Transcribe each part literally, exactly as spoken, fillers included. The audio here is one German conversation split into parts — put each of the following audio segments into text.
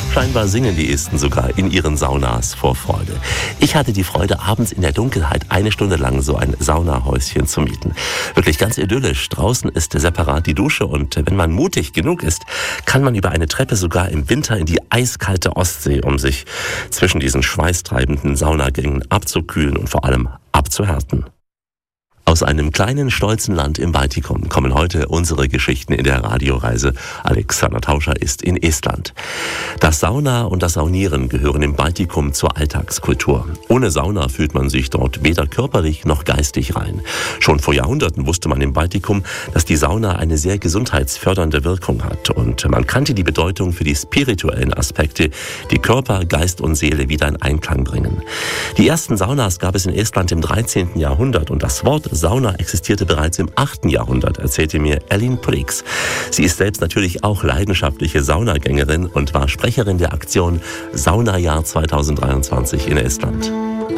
Scheinbar singen die Esten sogar in ihren Saunas vor Freude. Ich hatte die Freude, abends in der Dunkelheit eine Stunde lang so ein Saunahäuschen zu mieten. Wirklich ganz idyllisch. Draußen ist separat die Dusche und wenn man mutig genug ist, kann man über eine Treppe sogar im Winter in die eiskalte Ostsee, um sich zwischen diesen schweißtreibenden Saunagängen abzukühlen und vor allem abzuhärten. Aus einem kleinen, stolzen Land im Baltikum kommen heute unsere Geschichten in der Radioreise. Alexander Tauscher ist in Estland. Das Sauna und das Saunieren gehören im Baltikum zur Alltagskultur. Ohne Sauna fühlt man sich dort weder körperlich noch geistig rein. Schon vor Jahrhunderten wusste man im Baltikum, dass die Sauna eine sehr gesundheitsfördernde Wirkung hat. Und man kannte die Bedeutung für die spirituellen Aspekte, die Körper, Geist und Seele wieder in Einklang bringen. Die ersten Saunas gab es in Estland im dreizehnten Jahrhundert und das Wort Sauna existierte bereits im achten Jahrhundert, erzählte mir Elin Prix. Sie ist selbst natürlich auch leidenschaftliche Saunagängerin und war Sprecherin der Aktion Saunajahr zweitausenddreiundzwanzig in Estland.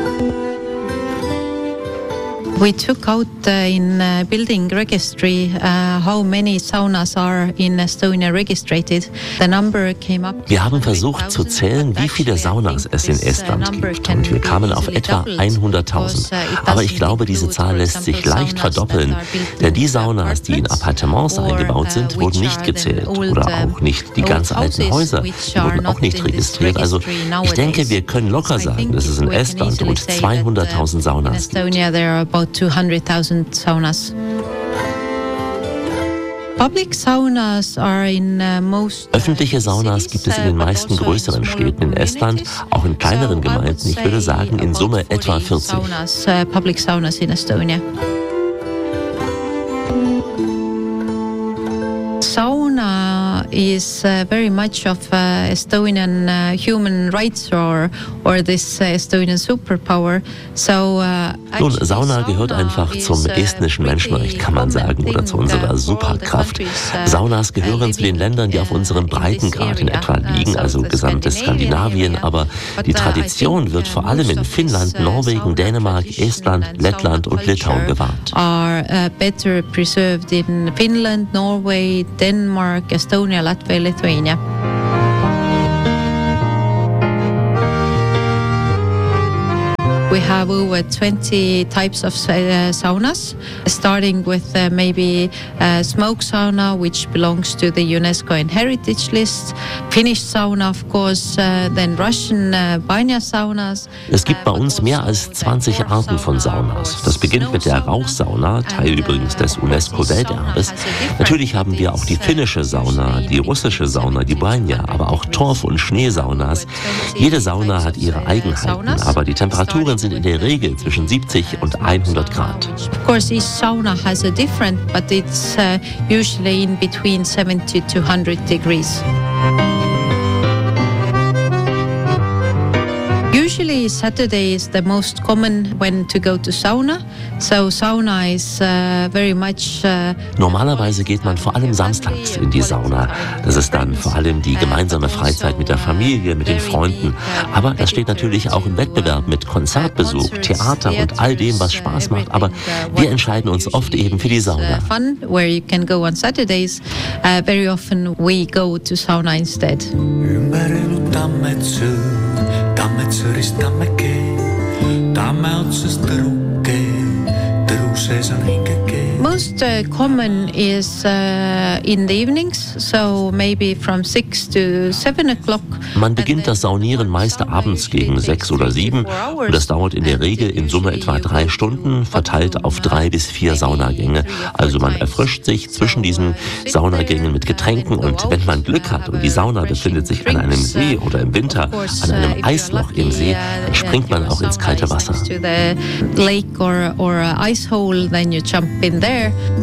We took out uh, in uh, building registry uh, how many saunas are in Estonia registered. The number came up. Wir haben versucht zu zählen, wie viele Saunas es in Estland gibt und wir kamen auf etwa hunderttausend. Aber ich glaube, diese Zahl lässt sich leicht verdoppeln, denn die Saunas, die in Appartements eingebaut sind, wurden nicht gezählt oder auch nicht die ganz alten Häuser, die wurden auch nicht registriert. Also ich denke, wir können locker sagen, dass es in Estland rund zweihunderttausend Saunas gibt. two hundred thousand saunas. Public saunas are in uh, most Öffentliche Saunas gibt es in den meisten größeren Städten in Estland, auch in kleineren Gemeinden. Ich würde sagen, in Summe etwa vierzig. Saunas, uh, public saunas in Estonia. Sauna is uh, very much of uh, Estonian uh, human rights or or this uh, Estonian superpower. So uh, Nun, Sauna gehört einfach zum estnischen Menschenrecht, kann man sagen, oder zu unserer Superkraft. Saunas gehören zu den Ländern, die auf unserem Breitengrad in etwa liegen, also gesamtes Skandinavien, aber die Tradition wird vor allem in Finnland, Norwegen, Dänemark, Estland, Lettland und Litauen bewahrt. Are uh, better preserved in Finland, Norway, Denmark, Estonia, Latvia, Lithuania. We have over twenty types of uh, saunas, starting with uh, maybe uh, smoke sauna, which belongs to the UNESCO Heritage List, Finnish sauna, of course, uh, then Russian uh, banya saunas. Es gibt bei uns mehr als zwanzig Arten von Saunas. Das beginnt mit der Rauchsauna, Teil übrigens des UNESCO-Welterbes. Natürlich haben wir auch die finnische Sauna, die russische Sauna, die Banya, aber auch Torf- und Schneesaunas. Jede Sauna hat ihre Eigenheiten, aber die Temperaturen sind in der Regel zwischen siebzig und hundert Grad. Of course, each sauna has a different, but it's uh, usually in between seventy to one hundred degrees. Usually Saturday is the most common when to go to sauna. So sauna is uh, very much uh, Normalerweise geht man vor allem samstags in die Sauna. Das ist dann vor allem die gemeinsame Freizeit mit der Familie, mit den Freunden. Aber das steht natürlich auch im Wettbewerb mit Konzertbesuch, Theater und all dem, was Spaß macht. Aber wir entscheiden uns oft eben für die Sauna. Fun where you can go on Saturdays. Uh, very often we go to sauna instead. Tammet sõrist tammeke, tamme otsast tõruke, tõru sees on hingeke. Most uh, common is uh, in the evenings, so maybe from six to seven o'clock. Man beginnt das Saunieren meist abends gegen sechs oder sieben und das dauert in der Regel in Summe etwa drei Stunden, verteilt auf drei bis vier Saunagänge. Also man erfrischt sich zwischen diesen Saunagängen mit Getränken und wenn man Glück hat und die Sauna befindet sich an einem See oder im Winter an einem Eisloch im See, dann springt man auch ins kalte Wasser. Lake or or ice hole, then you jump in there.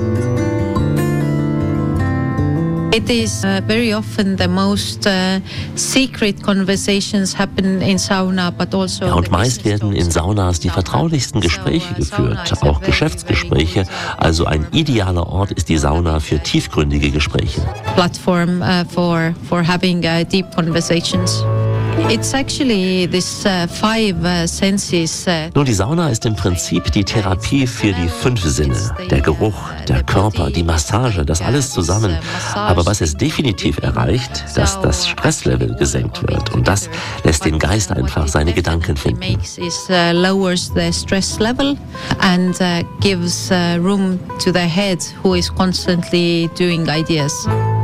It is uh, very often the most uh, secret conversations happen in sauna, but also. Ja, und meist werden in Saunas die vertraulichsten Gespräche geführt, auch Geschäftsgespräche. Also ein idealer Ort ist die Sauna für tiefgründige Gespräche. Platform uh, for for having uh, deep conversations. It's actually this uh, five uh, senses. Uh, Nun, die Sauna ist im Prinzip die Therapie für die fünf Sinne. Der Geruch, der Körper, die Massage, das alles zusammen. Aber was es definitiv erreicht, dass das Stresslevel gesenkt wird. Und das lässt den Geist einfach seine Gedanken finden. It uh, lowers the stress level and uh, gives uh, room to the head, who is constantly doing ideas.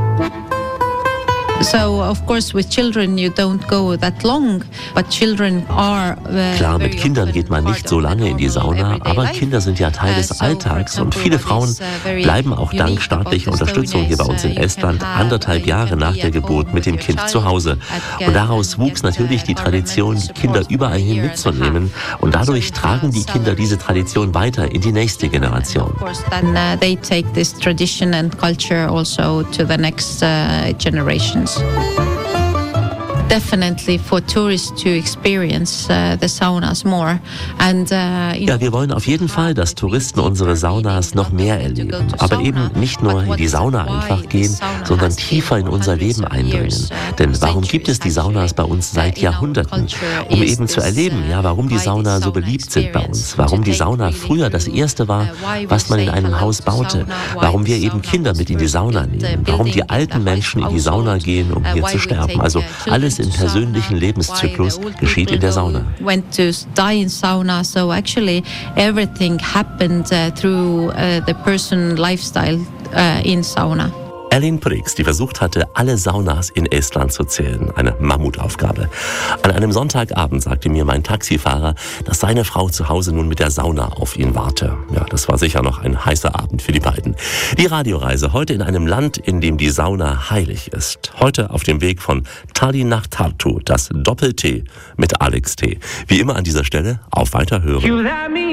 So, of course, with children you don't go that long, but children are uh, Klar, mit Kindern geht man nicht so lange in die Sauna, aber Kinder sind ja Teil des Alltags und viele Frauen bleiben auch dank staatlicher Unterstützung hier bei uns in Estland anderthalb Jahre nach der Geburt mit dem Kind zu Hause. Und daraus wuchs natürlich die Tradition, die Kinder überall hin mitzunehmen und dadurch tragen die Kinder diese Tradition weiter in die nächste Generation. Then uh, they take this tradition and culture also to the next uh, generations. Definitely for tourists to experience uh, the saunas more. And, uh, ja, wir wollen auf jeden Fall, dass Touristen unsere Saunas noch mehr erleben. Aber eben nicht nur in die Sauna einfach gehen, sondern tiefer in unser Leben eindringen. Denn warum gibt es die Saunas bei uns seit Jahrhunderten? Um eben zu erleben, ja, warum die Sauna so beliebt sind bei uns. Warum die Sauna früher das Erste war, was man in einem Haus baute. Warum wir eben Kinder mit in die Sauna nehmen. Warum die alten Menschen in die Sauna gehen, um hier zu sterben. Also alles im persönlichen Lebenszyklus geschieht in der Sauna. Went to die in sauna, so actually everything happened uh, through uh, the person lifestyle uh, in sauna. Elin Prix, die versucht hatte, alle Saunas in Estland zu zählen. Eine Mammutaufgabe. An einem Sonntagabend sagte mir mein Taxifahrer, dass seine Frau zu Hause nun mit der Sauna auf ihn warte. Ja, das war sicher noch ein heißer Abend für die beiden. Die Radioreise heute in einem Land, in dem die Sauna heilig ist. Heute auf dem Weg von Tallinn nach Tartu, das Doppel-T mit Alex T. Wie immer an dieser Stelle auf Weiterhören.